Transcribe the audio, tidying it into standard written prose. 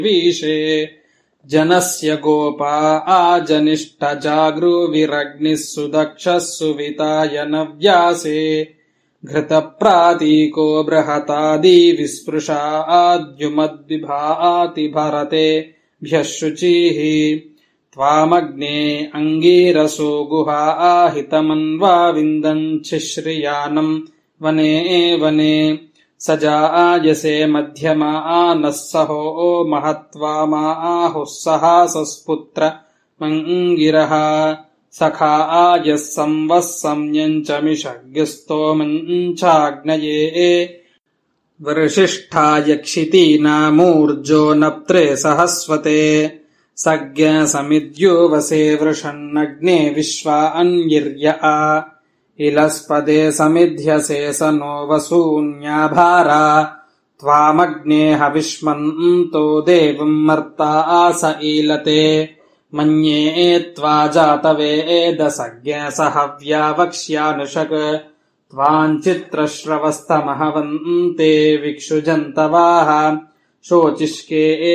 वीशे जनस्य गोपा आजनिष्ठजागृविरग्निः सुदक्षः सुविताय नव्यासे घृतप्रातीको बृहतादिविस्पृशा आद्युमद्विभाति भरतेभ्यः शुचिः त्वामग्ने अङ्गीरसो गुहा आहितमन्वा विन्दञ्छिश्रियानम् वने वने सजायसे मध्यमा नः सहो महत्त्वामा आहुः सहासस्पुत्र मङ्गिरः सखा आयः संवः संयञ्चमिषग्स्तोमञ्चाग्नये वृषिष्ठायक्षितीनामूर्जो नप्त्रे सहस्वते सज्ञ समिद्यो वसे वृषन्नग्ने विश्वा अन्यर्य आ इलस्पदे समिध्यसे स नो वसून्याभारा त्वामग्ने हविष्मन्तो देवम् मर्ता आस ईलते मन्ये त्वा जातवेदसज्ञ सहव्या वक्ष्यानुषक् त्वाञ्चित्रश्रवस्तमहवन्ते विक्षुजन्तवाः शोचिष्के